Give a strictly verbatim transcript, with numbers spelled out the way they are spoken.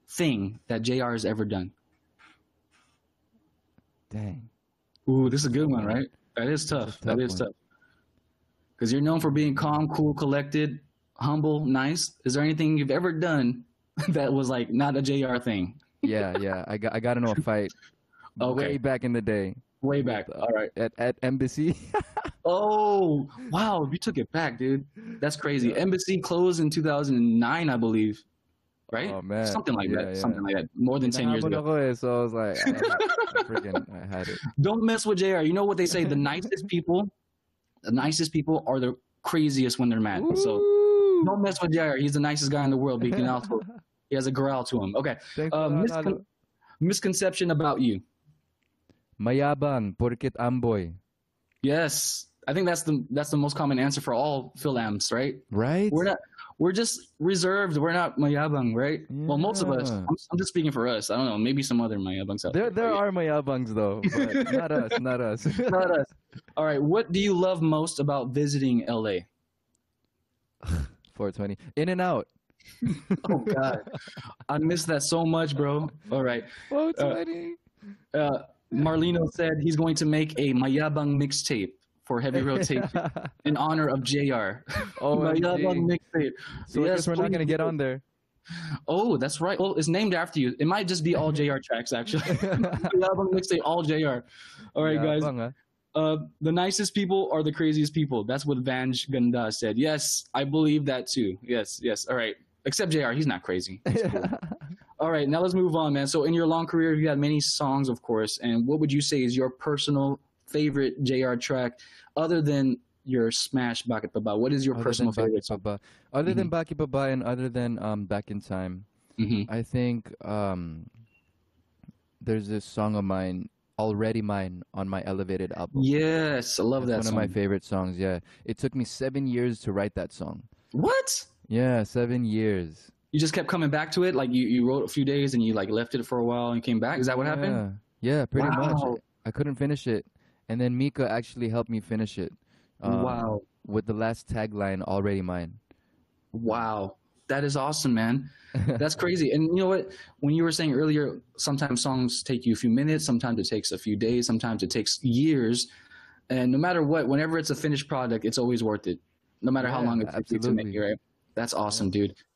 thing that J R has ever done? Dang. Ooh, this is a good one, right? That is tough. Tough That is one. tough. Because you're known for being calm, cool, collected, humble, nice. Is there anything you've ever done that was like not a J R thing? Yeah, yeah. I got I got into a fight way Okay, back in the day way with back. uh, All right. at at Embassy. Oh, wow, you took it back, dude. That's crazy. Yeah. Embassy closed in two thousand nine, I believe, right? Oh man. Something like Yeah, that. yeah. Something like that. More than ten years Hinahamon ago. ako eh, so I was like, I, I freaking I had it. Don't mess with J R. You know what they say? The nicest people, the nicest people are the craziest when they're mad. So Woo! don't mess with J R. He's the nicest guy in the world, but he can also he has a growl to him. Okay. Thanks Uh, for that, miscon- Halo. misconception about you. Mayabang, porkit amboy. Yes, I think that's the that's the most common answer for all Phil Amps, right? Right? We're not. We're just reserved. We're not mayabang, right? Well, most of us. Yeah. I'm, I'm just speaking for us. I don't know. Maybe some other mayabangs out There there. there but are mayabangs though, but not us, not us. yeah, not us. All right. What do you love most about visiting L A? four twenty. In and out. Oh God, I miss that so much, bro. All right. four twenty. Uh, Marlino said he's going to make a mayabang mixtape for heavy rotation in honor of J R. O M G. Mayabang mixtape. So I guess we're not please gonna get do. on there. Oh, that's right. Well, it's named after you. It might just be all J R tracks, actually. Mayabang mixtape, all J R. All right, guys. Yabang, ah. Uh, the nicest people are the craziest people. That's what Vanj Ganda said. Yes, I believe that too. Yes, yes. All right. Except J R, he's not crazy. He's cool. All right, now let's move on, man. So in your long career, you had many songs, of course. And what would you say is your personal favorite J R track, other than your smash Bakit Pa Ba? What is your Other personal than Baki favorite song? Baba. Other than Baki Baba and other than um Back in Time, Mm-hmm. I think um there's this song of mine, Already Mine, on my Elevated album. Yes, I love That's that one song. of my favorite songs, yeah. It took me seven years to write that song. What? Yeah, seven years. You just kept coming back to it? Like you, you wrote a few days and you like left it for a while and came back? Is that what happened? Yeah, yeah, pretty much. Wow. I couldn't finish it. And then Mika actually helped me finish it. um, Wow. With the last tagline, Already Mine. Wow. That is awesome, man. That's crazy. And you know what? When you were saying earlier, sometimes songs take you a few minutes, sometimes it takes a few days, sometimes it takes years. And no matter what, whenever it's a finished product, it's always worth it. No matter how Yeah, long it takes you to make absolutely. it, right? That's awesome, dude.